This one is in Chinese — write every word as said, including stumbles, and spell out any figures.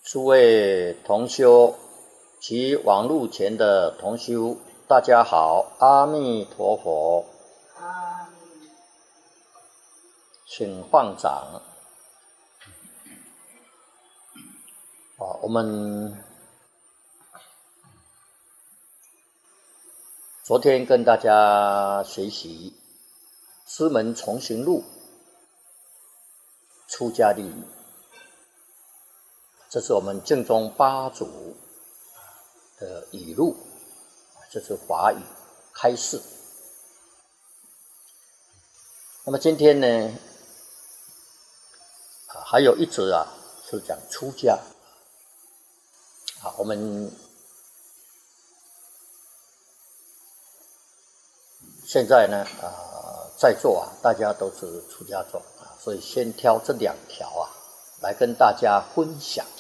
诸位同修及网路前的同修，大家好，阿弥陀佛。 阿弥， 请放掌。啊，我们昨天跟大家学习《师门重行录》出家律仪，这是我们正宗八祖的语录，这是华语开示。那么今天呢，啊，还有一则啊，是讲出家。啊，我们现在呢，啊，在座啊，大家都是出家众啊，所以先挑这两条啊，来跟大家分享。